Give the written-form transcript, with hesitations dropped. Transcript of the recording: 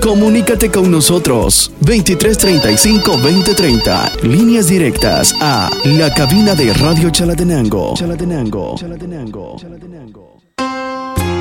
Comunícate con nosotros 2335-2030. Líneas directas a la cabina de Radio Chalatenango. Chalatenango. Chalatenango. Chalatenango.